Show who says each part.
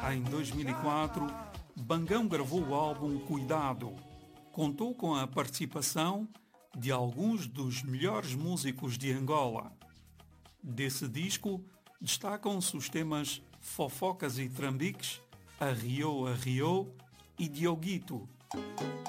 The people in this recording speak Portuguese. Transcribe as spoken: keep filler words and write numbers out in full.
Speaker 1: Em dois mil e quatro, Bangão gravou o álbum Cuidado. Contou com a participação de alguns dos melhores músicos de Angola. Desse disco, destacam-se os temas Fofocas e Trambiques, Arriou, Arriou e Dioguito.